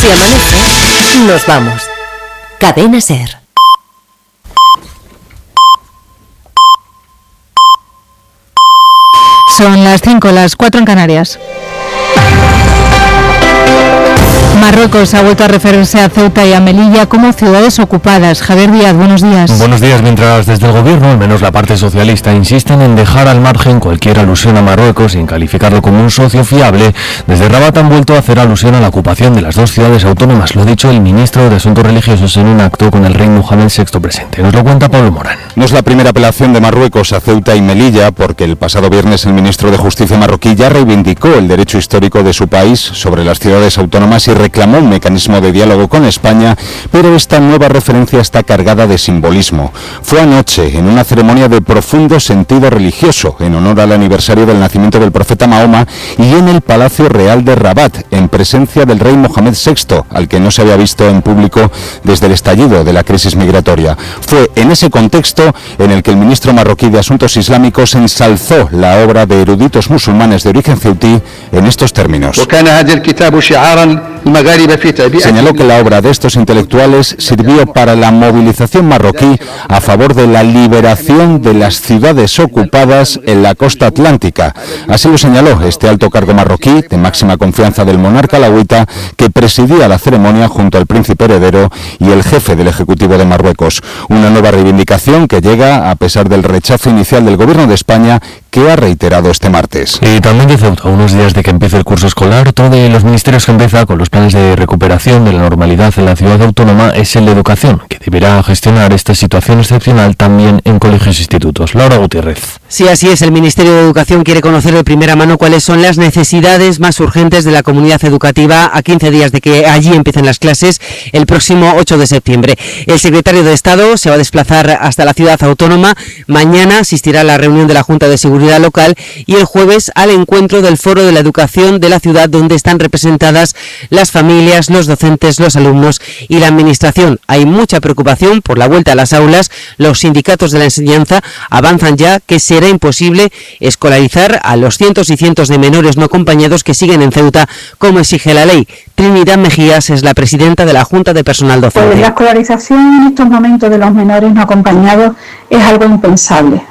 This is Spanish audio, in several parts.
Si amanece, nos vamos. Cadena SER. Son las 5, las 4 en Canarias. Marruecos ha vuelto a referirse a Ceuta y a Melilla como ciudades ocupadas. Javier Díaz, buenos días. Buenos días. Mientras desde el gobierno, al menos la parte socialista, insisten en dejar al margen cualquier alusión a Marruecos sin calificarlo como un socio fiable, desde Rabat han vuelto a hacer alusión a la ocupación de las dos ciudades autónomas. Lo ha dicho el ministro de Asuntos Religiosos en un acto con el rey Mohamed VI presente. Nos lo cuenta Pablo Morán. No es la primera apelación de Marruecos a Ceuta y Melilla, porque el pasado viernes el ministro de Justicia marroquí ya reivindicó el derecho histórico de su país sobre las ciudades autónomas y reclamó un mecanismo de diálogo con España, pero esta nueva referencia está cargada de simbolismo. Fue anoche, en una ceremonia de profundo sentido religioso, en honor al aniversario del nacimiento del profeta Mahoma, y en el Palacio Real de Rabat, en presencia del rey Mohamed VI, al que no se había visto en público desde el estallido de la crisis migratoria. Fue en ese contexto en el que el ministro marroquí de Asuntos Islámicos ensalzó la obra de eruditos musulmanes de origen ceutí en estos términos. Señaló que la obra de estos intelectuales sirvió para la movilización marroquí a favor de la liberación de las ciudades ocupadas en la costa atlántica. Así lo señaló este alto cargo marroquí, de máxima confianza del monarca alauita, que presidía la ceremonia junto al príncipe heredero y el jefe del Ejecutivo de Marruecos. Una nueva reivindicación que llega a pesar del rechazo inicial del Gobierno de España, que ha reiterado este martes. Y también de Ceuta, unos días de que empiece el curso escolar, otro de los ministerios que empieza con los planes de recuperación de la normalidad en la ciudad autónoma es el de Educación, que deberá gestionar esta situación excepcional también en colegios e institutos. Laura Gutiérrez. Sí, así es. El Ministerio de Educación quiere conocer de primera mano cuáles son las necesidades más urgentes de la comunidad educativa a 15 días de que allí empiecen las clases el próximo 8 de septiembre. El secretario de Estado se va a desplazar hasta la ciudad autónoma. Mañana asistirá a la reunión de la Junta de Seguridad Local y el jueves al encuentro del Foro de la Educación de la ciudad, donde están representadas las familias, los docentes, los alumnos y la administración. Hay mucha preocupación por la vuelta a las aulas. Los sindicatos de la enseñanza avanzan ya que será imposible escolarizar a los cientos y cientos de menores no acompañados que siguen en Ceuta, como exige la ley. Trinidad Mejías es la presidenta de la Junta de Personal Docente. Pues la escolarización en estos momentos de los menores no acompañados es algo impensable.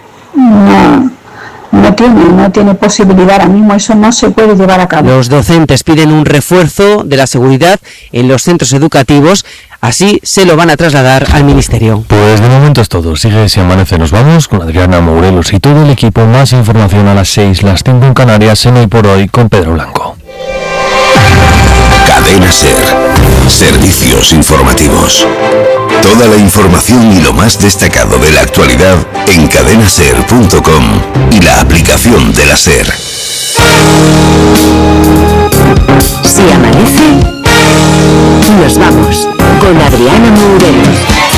No tiene posibilidad ahora mismo, eso no se puede llevar a cabo. Los docentes piden un refuerzo de la seguridad en los centros educativos, así se lo van a trasladar al Ministerio. Pues de momento es todo. Sigue Si Amanece, nos vamos con Adriana Morelos y todo el equipo. Más información a las 6, las 5 en Canarias, en Hoy por Hoy con Pedro Blanco. Cadena SER. Servicios informativos. Toda la información y lo más destacado de la actualidad en cadenaser.com y la aplicación de la SER. Si amanece, nos vamos con Adriana Morelos.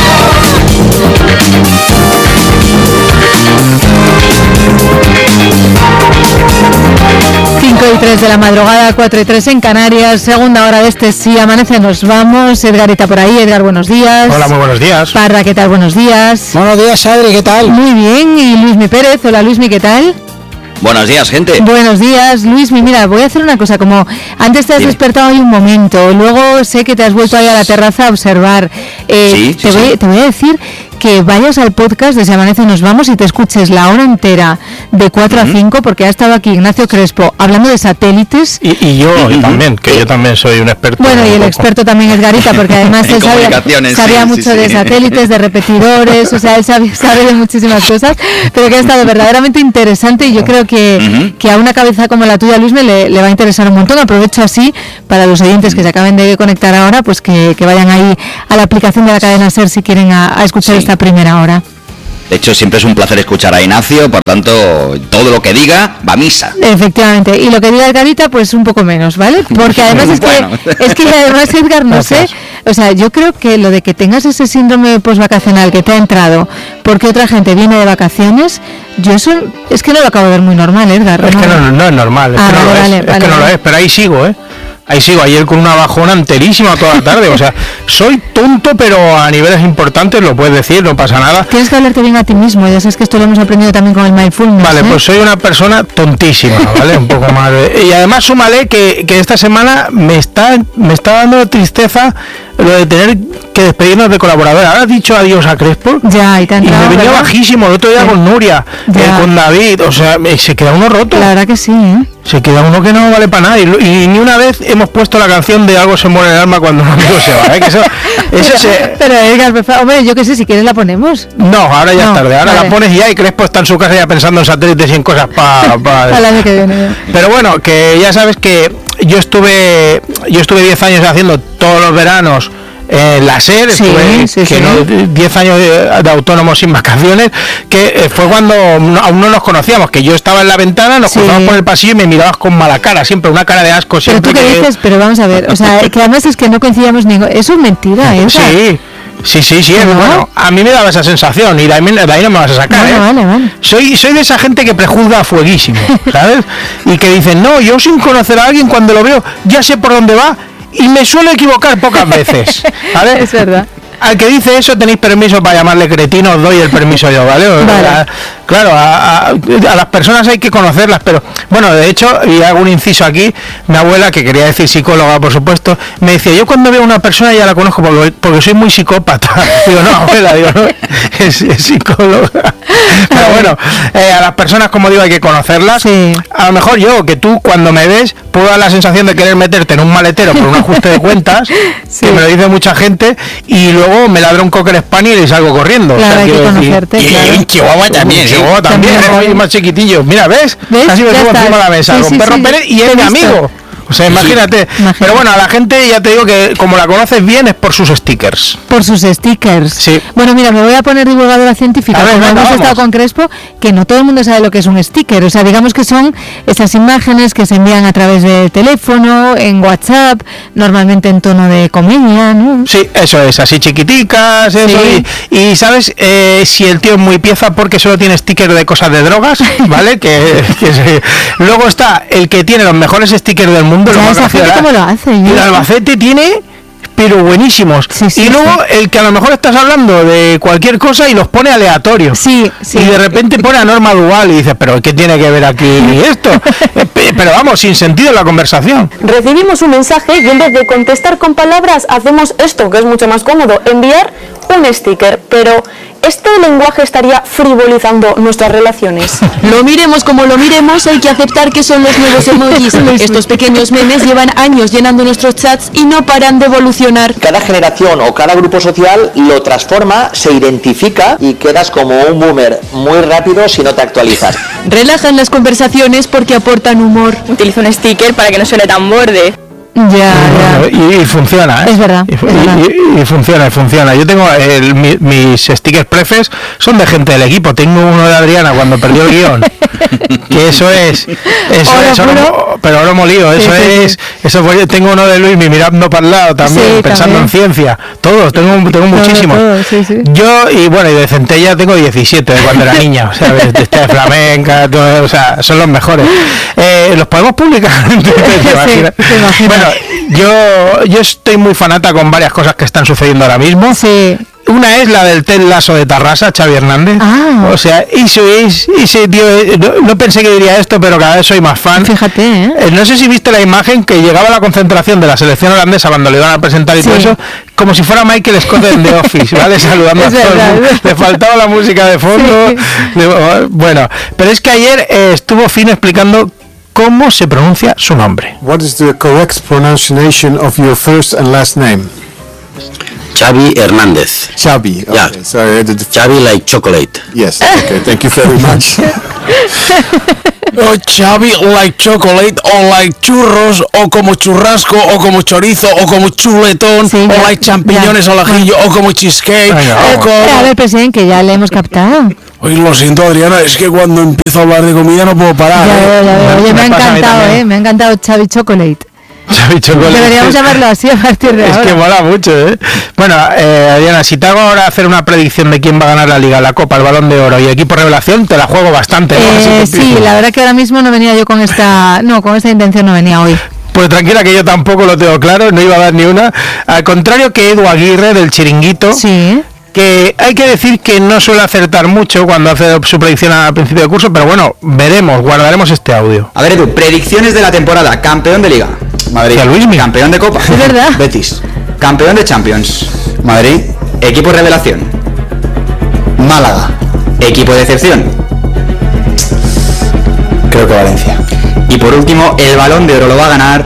5:03 de la madrugada, 4:03 en Canarias, segunda hora de este Si Amanece, nos vamos. Edgarita por ahí. Edgar, buenos días. Hola, muy buenos días. Parra, ¿qué tal? Buenos días. Buenos días, Adri, ¿qué tal? Muy bien. Y Luismi Pérez. Hola, Luismi, ¿qué tal? Buenos días, gente. Buenos días, Luismi. Mira, voy a hacer una cosa. Como antes te has despertado hoy un momento, luego sé que te has vuelto ahí a la terraza a observar. Te voy a decir que vayas al podcast de Si Amanece Nos Vamos y te escuches la hora entera de 4 a 5, porque ha estado aquí Ignacio Crespo hablando de satélites. Y yo también, que yo también soy un experto. Bueno, y el experto también Edgarita, porque además él sabía mucho de satélites, de repetidores, o sea, él sabe de muchísimas cosas, pero que ha estado verdaderamente interesante y yo creo que a una cabeza como la tuya, Luis, le va a interesar un montón. Aprovecho así para los oyentes que se acaben de conectar ahora, pues que vayan ahí a la aplicación de la cadena SER si quieren a escuchar esta primera hora. De hecho, siempre es un placer escuchar a Ignacio, por tanto, todo lo que diga va a misa. Efectivamente, y lo que diga Edgarita, pues un poco menos, ¿vale? Porque además es que además, Edgar, no sé, o sea, yo creo que lo de que tengas ese síndrome postvacacional que te ha entrado porque otra gente viene de vacaciones, yo eso es que no lo acabo de ver muy normal, Edgar. Es que no es normal, es que no lo es, pero ahí sigo, Ahí sigo, ayer con una bajona enterísima toda la tarde. O sea, soy tonto, pero a niveles importantes lo puedes decir, no pasa nada. Tienes que hablarte bien a ti mismo, ya sabes que esto lo hemos aprendido también con el mindfulness. Vale, pues soy una persona tontísima, ¿vale? Un poco más. Y además súmale que esta semana me está dando tristeza lo de tener que despedirnos de colaboradores. Ahora has dicho adiós a Crespo. Ya, y me venía bajísimo el otro día con Nuria, con David, o sea, se queda uno roto. La verdad que sí, ¿eh? Se queda uno que no vale para nada. Y ni una vez hemos puesto la canción de Algo se muere en el alma cuando un amigo se va, ¿eh? Que pero Edgar, hombre, yo que sé, si quieres la ponemos. No, ahora ya es tarde, ahora la pones ya y Crespo está en su casa ya pensando en satélites y en cosas para el año que viene. Pero bueno, que ya sabes que yo estuve 10 años haciendo todos los veranos la SER, estuve 10 años de autónomo sin vacaciones, que fue cuando aún no nos conocíamos, que yo estaba en la ventana, nos cruzamos por el pasillo y me mirabas con mala cara, siempre una cara de asco. Pero tú qué dices, pero vamos a ver, o sea, que además es que no coincidíamos ni... Eso es mentira, ¿eh? Sí, ¿no? Bueno, a mí me daba esa sensación y de ahí no me vas a sacar, Vale. Soy de esa gente que prejuzga a fueguísimo, ¿sabes? Y que dicen, no, yo sin conocer a alguien cuando lo veo ya sé por dónde va y me suelo equivocar pocas veces, ¿vale? Es verdad. Al que dice eso tenéis permiso para llamarle cretino, os doy el permiso yo, ¿vale? Claro, a las personas hay que conocerlas, pero bueno, de hecho, y hago un inciso aquí, mi abuela, que quería decir psicóloga, por supuesto, me decía, yo cuando veo a una persona ya la conozco porque soy muy psicópata. Digo, no, abuela, no, es psicóloga. Pero bueno, a las personas, como digo, hay que conocerlas. Sí. A lo mejor yo, que tú cuando me ves, puedo dar la sensación de querer meterte en un maletero por un ajuste de cuentas, que me lo dice mucha gente, y luego me ladra un Cocker Spaniel y salgo corriendo. Claro, hay que conocerte, claro. Y un Chihuahua también, Chihuahua también, es más chiquitillo. Mira, ¿ves? Casi me subo encima de la mesa con Perro Pérez y es mi amigo. O sea, imagínate. Pero bueno, a la gente ya te digo que como la conoces bien es por sus stickers. Por sus stickers. Sí. Bueno, mira, me voy a poner divulgadora científica. Como hemos estado con Crespo, que no todo el mundo sabe lo que es un sticker. O sea, digamos que son esas imágenes que se envían a través de teléfono, en WhatsApp, normalmente en tono de comedia, ¿no? Sí, eso es, así chiquiticas, eso. Sí. Y ¿sabes? Si el tío es muy pieza porque solo tiene sticker de cosas de drogas, ¿vale? Luego está el que tiene los mejores stickers del mundo. ¿Cómo lo hace? El Albacete tiene, pero buenísimos. Y luego el que a lo mejor estás hablando de cualquier cosa y los pone aleatorios. Y de repente pone a Norma Dual y dices, pero ¿qué tiene que ver aquí esto? Pero vamos, sin sentido en la conversación. Recibimos un mensaje y en vez de contestar con palabras hacemos esto, que es mucho más cómodo, enviar un sticker, pero ¿este lenguaje estaría frivolizando nuestras relaciones? Lo miremos como lo miremos, hay que aceptar que son los nuevos emojis. Estos pequeños memes llevan años llenando nuestros chats y no paran de evolucionar. Cada generación o cada grupo social lo transforma, se identifica y quedas como un boomer muy rápido si no te actualizas. Relajan las conversaciones porque aportan humor. Utiliza un sticker para que no suene tan borde. Y funciona, ¿eh? Es verdad. Y funciona. Yo tengo mis stickers prefes son de gente del equipo. Tengo uno de Adriana cuando perdió el guión. Que eso es oro, pero oro molido. Eso tengo uno de Luis mirando para el lado también, pensando en ciencia. Todos, tengo muchísimos. Yo, y de Centella tengo 17 de cuando era niña. O sea, de flamenca, o sea, son los mejores. ¿Los podemos publicar? Bueno, yo estoy muy fanata con varias cosas que están sucediendo ahora mismo. Sí. Una es la del Ted Lasso de Tarrasa, Xavi Hernández. O sea, ese tío, no pensé que diría esto, pero cada vez soy más fan. Fíjate, no sé si viste la imagen que llegaba a la concentración de la selección holandesa cuando le iban a presentar y todo eso, como si fuera Michael Scott en The Office, ¿vale? Saludando a todo el mundo. Le faltaba la música de fondo. Bueno, pero es que ayer estuvo Fino explicando cómo se pronuncia su nombre. What is the correct pronunciation of your first and last name? Xavi Hernández. Xavi. Okay. Yeah. Sorry, Xavi like chocolate. Yes. Okay. Thank you very much. Xavi like chocolate, o like churros, o como churrasco, o como chorizo, o como chuletón, o like champiñones al ajillo, o como cheesecake, o como... A ver, presidente, que ya le hemos captado. Oye, lo siento, Adriana, es que cuando empiezo a hablar de comida no puedo parar. Oye, me ha encantado Xavi Chocolate. Deberíamos llamarlo así a partir de ahora. Es que mola mucho, ¿eh? Bueno, Adriana, si te hago ahora hacer una predicción de quién va a ganar la Liga, la Copa, el Balón de Oro y equipo revelación, te la juego bastante, ¿no? Sí, la verdad que ahora mismo no venía yo con esta intención, no venía hoy. Pues tranquila que yo tampoco lo tengo claro, no iba a dar ni una. Al contrario que Edu Aguirre del Chiringuito, sí, que hay que decir que no suele acertar mucho cuando hace su predicción al principio del curso, pero bueno, veremos, guardaremos este audio. A ver, Edu, predicciones de la temporada. Campeón de Liga, Madrid. Campeón de Copa, ¿es verdad? Betis. Campeón de Champions, Madrid. Equipo revelación, Málaga. Equipo de decepción, creo que Valencia. Y por último, el Balón de Oro lo va a ganar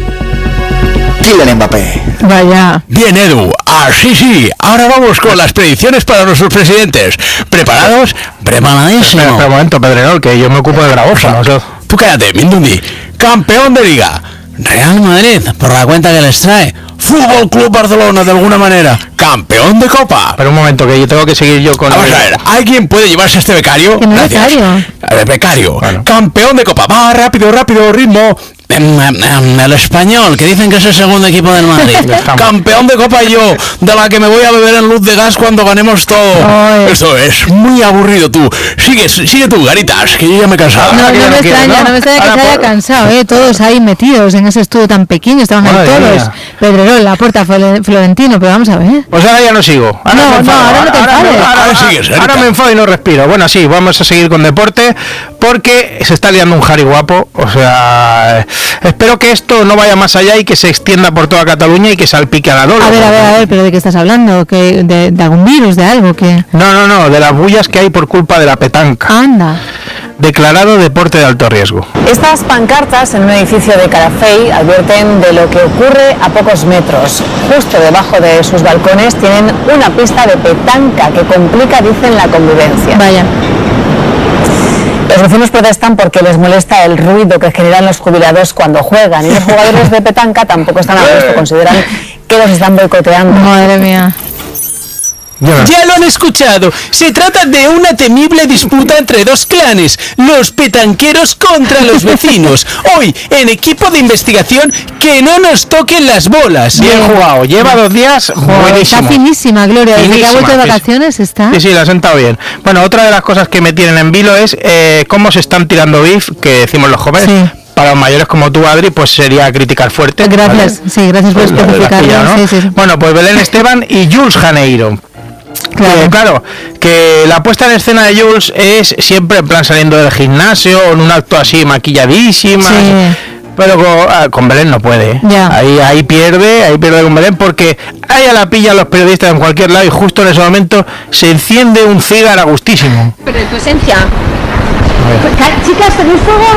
Kylian Mbappé. Vaya. Bien, Edu. Sí. Ahora vamos con las predicciones para nuestros presidentes. ¿Preparados? Preparadísimo. Espera un momento, Pedrerol, que yo me ocupo de Zaragoza. No sé. Tú cállate, Mindundi. Campeón de Liga, Real Madrid, por la cuenta que les trae. Fútbol Club Barcelona, de alguna manera. Campeón de Copa. Pero un momento, que yo tengo que seguir yo con... Vamos a ver, ¿alguien puede llevarse a este becario? Que no es becario. Becario. Bueno. Campeón de Copa. Va, rápido, ritmo. El Español, que dicen que es el segundo equipo del Madrid. Campeón de Copa yo, de la que me voy a beber en luz de gas cuando ganemos todo. Eso es muy aburrido tú. Sigue tú, Garitas, que yo ya me he cansado. No me extraña que se haya cansado, todos ahí metidos en ese estudio tan pequeño, estaban ahí todos. Pedrerol, la puerta Florentino, pero vamos a ver. Pues ahora ya no sigo. Ahora no te enfades. Ahora me enfado y no respiro. Bueno, sí, vamos a seguir con deporte, porque se está liando un jari guapo, o sea... Espero que esto no vaya más allá y que se extienda por toda Cataluña y que salpique a la Lola. A ver, pero ¿de qué estás hablando? ¿De algún virus, de algo? ¿Qué? No, de las bullas que hay por culpa de la petanca. Anda. Declarado deporte de alto riesgo. Estas pancartas en un edificio de Calafell advierten de lo que ocurre a pocos metros. Justo debajo de sus balcones tienen una pista de petanca que complica, dicen, la convivencia. Vaya. Los vecinos protestan porque les molesta el ruido que generan los jubilados cuando juegan, y los jugadores de petanca tampoco están a gusto, consideran que los están boicoteando. Madre mía. Ya lo han escuchado, se trata de una temible disputa entre dos clanes, los petanqueros contra los vecinos. Hoy, en equipo de investigación, que no nos toquen las bolas. Bien jugado, lleva 2 días, buenísimo. Está finísima, Gloria, desde que ha vuelto de vacaciones está. Sí, la ha sentado bien. Bueno, otra de las cosas que me tienen en vilo es cómo se están tirando beef, que decimos los jóvenes. Sí. Para los mayores como tú, Adri, pues sería criticar fuerte. Gracias, ¿vale? Sí, gracias por especificarlo. ¿No? Sí. Bueno, pues Belén Esteban y Jules Janeiro. Claro, que la puesta en escena de Jules es siempre en plan saliendo del gimnasio o en un acto así maquilladísima. Sí. Pero con Belén no puede. Ahí pierde con Belén, porque ahí a la pilla los periodistas en cualquier lado y justo en ese momento se enciende un cigarro a gustísimo. Pero en tu esencia. Chicas, ¿tenéis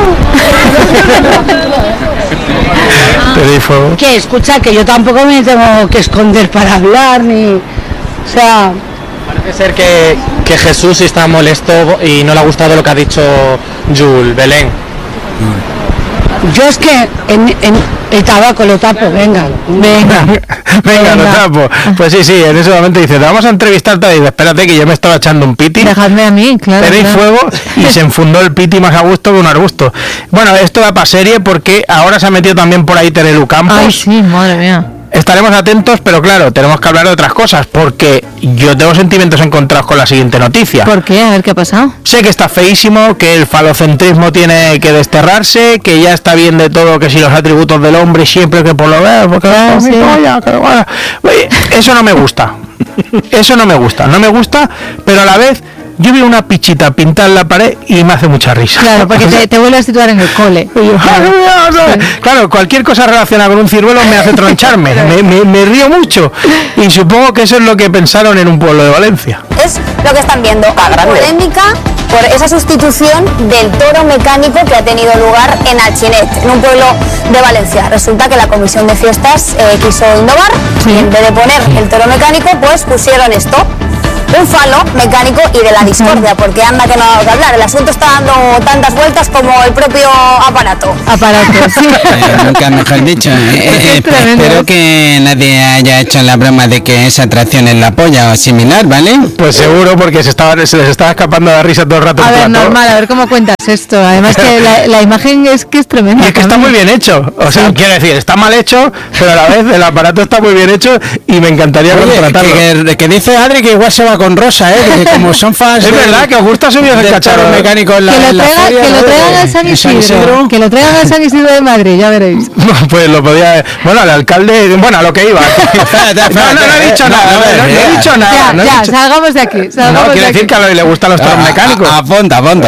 fuego? ¿Qué? Escucha, que yo tampoco me tengo que esconder para hablar, ni... O sea... Parece ser que Jesús está molesto y no le ha gustado lo que ha dicho Jules, Belén. Yo es que el tabaco lo tapo, venga, lo tapo. Pues sí, en ese momento dice, te vamos a entrevistar, y dice, espérate que yo me estaba echando un piti. Dejadme a mí, claro. Tenéis fuego, y se enfundó el piti más a gusto que un arbusto. Bueno, esto da para serie porque ahora se ha metido también por ahí Terelu Campos. Ay, sí, madre mía. Estaremos atentos, pero claro, tenemos que hablar de otras cosas, porque yo tengo sentimientos encontrados con la siguiente noticia. ¿Por qué? A ver qué ha pasado. Sé que está feísimo, que el falocentrismo tiene que desterrarse, que ya está bien de todo, que si los atributos del hombre siempre que por lo ver, porque eso no me gusta. No me gusta, pero a la vez yo vi una pichita pintada en la pared y me hace mucha risa. Claro, porque te vuelve a situar en el cole. Claro, cualquier cosa relacionada con un ciruelo me hace troncharme. Me río mucho. Y supongo que eso es lo que pensaron en un pueblo de Valencia. Es lo que están viendo. Polémica por esa sustitución del toro mecánico que ha tenido lugar en Alginet, en un pueblo de Valencia. Resulta que la comisión de fiestas quiso innovar y en vez de poner el toro mecánico, pues pusieron esto. Un falo mecánico y de la discordia, porque anda que no ha dado que hablar. El asunto está dando tantas vueltas como el propio aparato. Sí. Nunca mejor dicho. Espero que nadie haya hecho la broma de que esa atracción es la polla o similar, ¿vale? Pues seguro, porque se les estaba escapando la risa todo el rato. A ver, normal, a ver cómo cuentas esto. Además que la imagen es que es tremenda. Y es que está muy bien hecho. O sea, quiero decir, está mal hecho, pero a la vez el aparato está muy bien hecho y me encantaría contratarlo. Que dice Adri que igual se va boda con Rosa, que como son fans. Es verdad que os gusta subir el cacharro mecánico en la que lo traigan a San Isidro. Que lo traigan a San Isidro de Madrid, ya veréis. Pues lo podía. Bueno, el alcalde. Bueno, a lo que iba. No he dicho nada. No he dicho nada. Ya, salgamos de aquí. No, quiere decir que a le gustan los toros mecánicos. Apunta. No.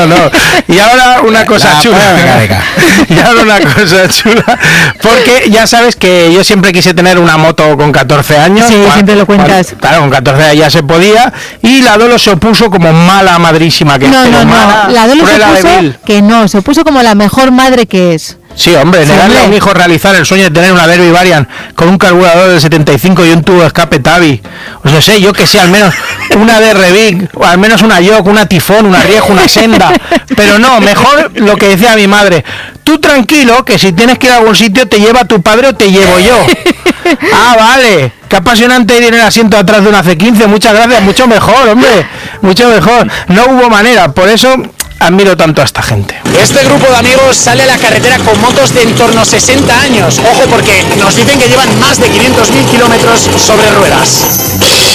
Y ahora una cosa chula. Y ahora una cosa chula. Porque ya sabes que yo siempre quise tener una moto con 14 años. Sí, siempre lo cuentas. Claro, con 14 años ya se podía. Y la Dolo se opuso como mala madrísima que es. No. La Dolo se opuso que no. Se opuso como la mejor madre que es. Sí, hombre, negarle a un hijo realizar el sueño de tener una Derby Variant con un carburador del 75 y un tubo de escape Tabi. Pues no sé, yo que sé, al menos una DR Big, o al menos una York, una Tifón, una Riejo, una Senda. Pero no, mejor lo que decía mi madre. Tú tranquilo, que si tienes que ir a algún sitio te lleva tu padre o te llevo yo. Ah, vale. Qué apasionante ir en el asiento atrás de una C15. Muchas gracias, mucho mejor, hombre. Mucho mejor. No hubo manera, por eso admiro tanto a esta gente. Este grupo de amigos sale a la carretera con motos de en torno a 60 años. Ojo, porque nos dicen que llevan más de 500.000 kilómetros sobre ruedas.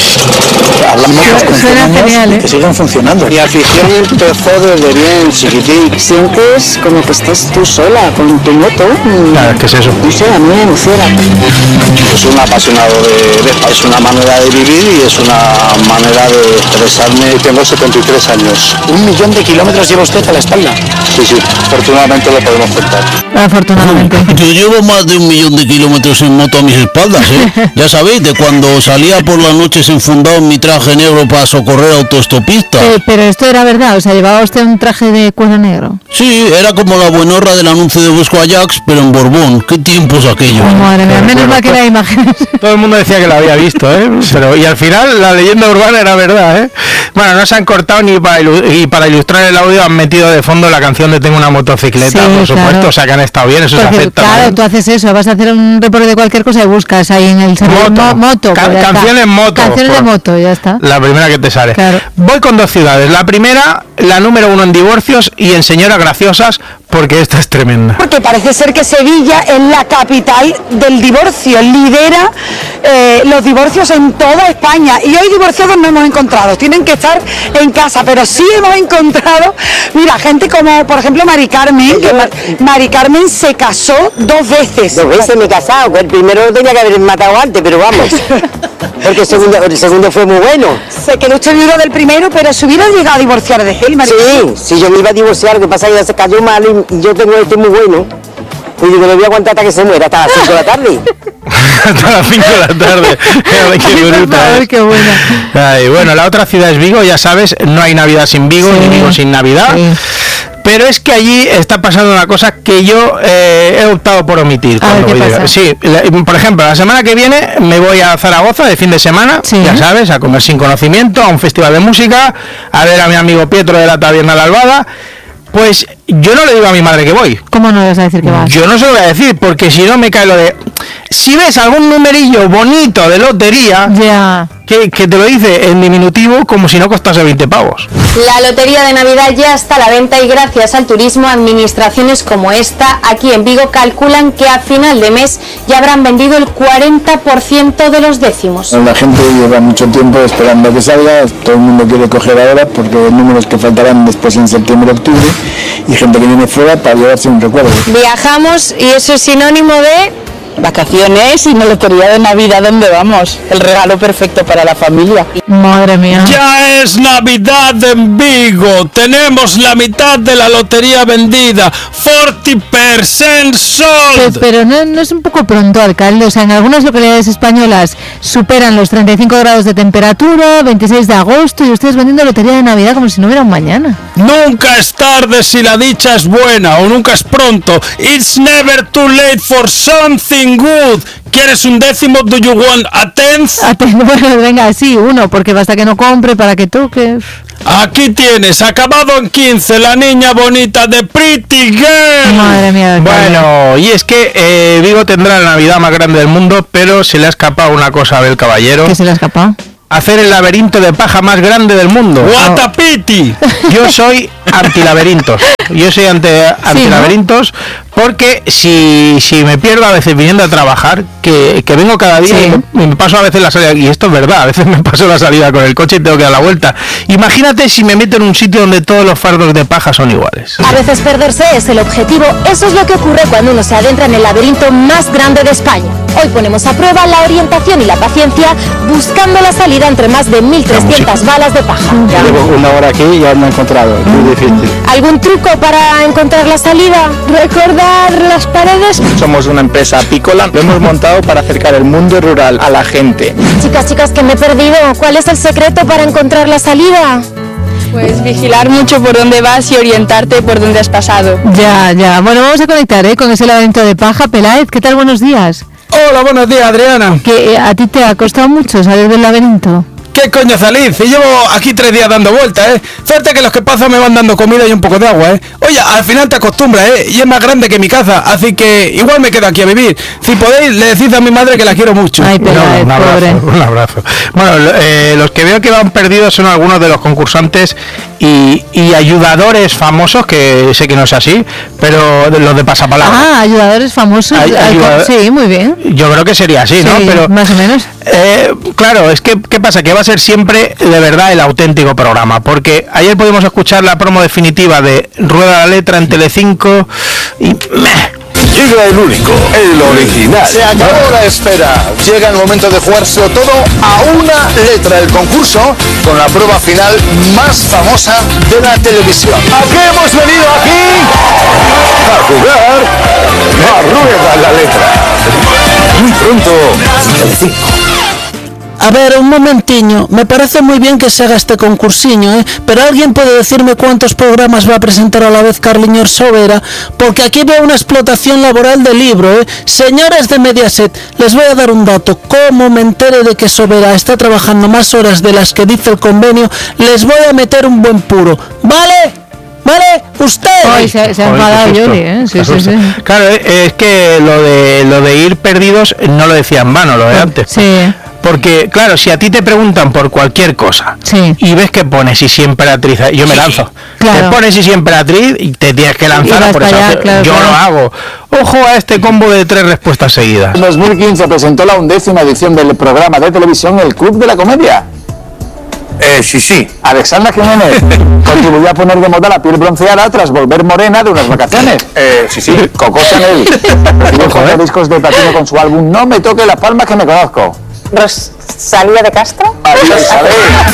Las motos suena genial, que siguen funcionando. Mi afición empezó desde bien chiquitín. Sientes como que estás tú sola con tu moto. Claro, ¿qué es eso? No sé, a mí me emociona. Soy un apasionado es una manera de vivir y es una manera de expresarme. Tengo 73 años. 1 millón de kilómetros lleva usted a la espalda. Sí, afortunadamente lo podemos contar. Afortunadamente. Yo llevo más de 1 millón de kilómetros en moto a mis espaldas, Ya sabéis, de cuando salía por las noches enfundado en mi traje negro para socorrer autoestopistas. Pero esto era verdad, o sea, ¿llevaba usted un traje de cuero negro? Sí, era como la buenorra del anuncio de Bosco Ajax, pero en Borbón. ¿Qué tiempos aquellos? Madre mía, menos mal que era imágenes. Todo el mundo decía que lo había visto, Pero, y al final la leyenda urbana era verdad, Bueno, no se han cortado ni para ilustrar el audio han metido de fondo la canción de Tengo una motocicleta, sí, por supuesto, claro. O sea que han estado bien, eso porque, se acepta. Claro, tú haces eso, vas a hacer un reporte de cualquier cosa y buscas ahí en el moto. Canciones moto. Canciones de moto, ya está. La primera que te sale. Claro. Voy con 2 ciudades. La primera, la número 1 en divorcios y en señoras graciosas, porque esta es tremenda. Porque parece ser que Sevilla es la capital del divorcio, lidera los divorcios en toda España. Y hoy divorciados no hemos encontrado, tienen que estar en casa, pero sí hemos encontrado, mira, gente como, por ejemplo, Mari Carmen, que Mari Carmen se casó 2 veces. 2 veces me he casado, el primero lo tenía que haber matado antes, pero vamos, porque el segundo fue muy bueno. Se quedó usted viudo del primero, pero se hubiera llegado a divorciar de él, Mari Carmen. Sí, yo me iba a divorciar, lo que pasa es que ella se cayó mal y yo tengo este muy bueno. Y digo, le voy a aguantar hasta que se muera, hasta las 5 de la tarde. Hasta las 5 de la tarde. Qué bruta. Qué buena. Ay, bueno, la otra ciudad es Vigo, ya sabes, no hay Navidad sin Vigo, ni Vigo sin Navidad. Sí. Pero es que allí está pasando una cosa que yo he optado por omitir. Sí, por ejemplo, la semana que viene me voy a Zaragoza de fin de semana, ya sabes, a comer sin conocimiento, a un festival de música, a ver a mi amigo Pietro de la Taberna La Albada. Pues yo no le digo a mi madre que voy. ¿Cómo no le vas a decir que vas? Yo no se lo voy a decir, porque si no me cae lo de... Si ves algún numerillo bonito de lotería, que te lo dice en diminutivo como si no costase 20 pavos. La lotería de Navidad ya está a la venta y gracias al turismo, administraciones como esta, aquí en Vigo, calculan que a final de mes ya habrán vendido el 40% de los décimos. La gente lleva mucho tiempo esperando a que salga, todo el mundo quiere coger ahora porque hay números que faltarán después en septiembre, octubre, y gente que viene fuera para llevarse un recuerdo. Viajamos y eso es sinónimo de... vacaciones y una lotería de Navidad, ¿dónde vamos? El regalo perfecto para la familia. Madre mía. Ya es Navidad en Vigo. Tenemos la mitad de la lotería vendida. 40% sold. Pero no es un poco pronto, alcalde. O sea, en algunas localidades españolas superan los 35 grados de temperatura, 26 de agosto, y ustedes vendiendo lotería de Navidad como si no hubiera un mañana. Nunca es tarde si la dicha es buena, o nunca es pronto. It's never too late for something good. ¿Quieres un décimo? Do you want a tenth? Bueno, venga, sí, uno, porque basta que no compre para que toque. Aquí tienes, acabado en 15, la niña bonita de Pretty Girl. Madre mía. Bueno, y es que Vigo tendrá la Navidad más grande del mundo, pero se le ha escapado una cosa a Abel Caballero. ¿Qué se le ha escapado? Hacer el laberinto de paja más grande del mundo. What a pity. Yo soy antilaberintos. Yo soy antilaberintos, Porque si me pierdo a veces viniendo a trabajar, que vengo cada día y me paso a veces la salida, y esto es verdad, a veces me paso la salida con el coche y tengo que dar la vuelta. Imagínate si me meto en un sitio donde todos los fardos de paja son iguales. A veces perderse es el objetivo, eso es lo que ocurre cuando uno se adentra en el laberinto más grande de España. Hoy ponemos a prueba la orientación y la paciencia buscando la salida entre más de 1.300 balas de paja. Llevo una hora aquí y ya no he encontrado, es muy difícil. ¿Algún truco para encontrar la salida? ¿Recordar las paredes? Somos una empresa apícola, lo hemos montado para acercar el mundo rural a la gente. Chicas, que me he perdido. ¿Cuál es el secreto para encontrar la salida? Pues vigilar mucho por dónde vas y orientarte por dónde has pasado. Ya. Bueno, vamos a conectar con ese laberinto de paja. Peláez, ¿qué tal? Buenos días. Hola, buenos días, Adriana. ¿Que a ti te ha costado mucho salir del laberinto? ¿Qué coño salir? Si llevo aquí 3 días dando vueltas, Suerte que los que pasan me van dando comida y un poco de agua, Oye, al final te acostumbras, Y es más grande que mi casa, así que igual me quedo aquí a vivir. Si podéis, le decís a mi madre que la quiero mucho. Ay, Peláez, un abrazo. Bueno, los que veo que van perdidos son algunos de los concursantes y ayudadores famosos, que sé que no es así, pero los de pasapalabra. Ah, ayudadores famosos. Sí, muy bien. Yo creo que sería así, ¿no? Pero más o menos. Claro, es que ¿qué pasa? Que va a ser siempre de verdad el auténtico programa, porque ayer pudimos escuchar la promo definitiva de Rueda la Letra en Telecinco y llega el único, el original. Se acabó la espera. Llega el momento de jugárselo todo a una letra. El concurso con la prueba final más famosa de la televisión. ¿A qué hemos venido aquí? A jugar a Rueda la Letra. Muy pronto, Telecinco. A ver, un momentiño, me parece muy bien que se haga este concursiño, pero ¿alguien puede decirme cuántos programas va a presentar a la vez Carliños Sobera? Porque aquí veo una explotación laboral de libro, Señores de Mediaset, les voy a dar un dato. Como me entere de que Sobera está trabajando más horas de las que dice el convenio, les voy a meter un buen puro, ¿vale? ¿Vale? ¿Usted? Hoy se ha enfadado Yoli, Sí. Claro, es que lo de ir perdidos no lo decía en vano, lo de antes. Sí. Porque, claro, si a ti te preguntan por cualquier cosa y ves que pones y si emperatriz, yo me lanzo. Claro. Te pones y si emperatriz y te tienes que lanzar por eso. Yo lo hago. Ojo a este combo de 3 respuestas seguidas. En 2015 presentó la 11ª edición del programa de televisión El Club de la Comedia. Sí. Alexandra Jiménez contribuyó a poner de moda la piel bronceada tras volver morena de unas vacaciones. Sí. Coco Chanel recibió 4 discos de platino con su álbum No me toque las palmas que me conozco. ¿Rosalía de Castro? María Isabel.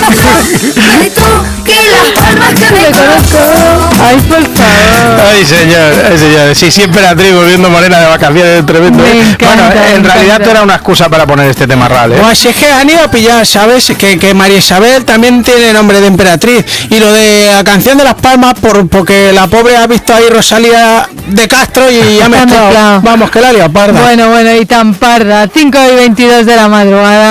Ay, por favor. Ay, señor. Sí, siempre la tribu volviendo morena de vacaciones, tremendo. Bueno, en realidad era una excusa para poner este tema real, Pues es que han ido a pillar, ¿sabes? Que María Isabel también tiene nombre de emperatriz. Y lo de la canción de Las Palmas, porque la pobre ha visto ahí Rosalía de Castro y ha mezclado. Vamos, que la ha liado parda. Bueno, y tan parda. 5:22 de la madrugada.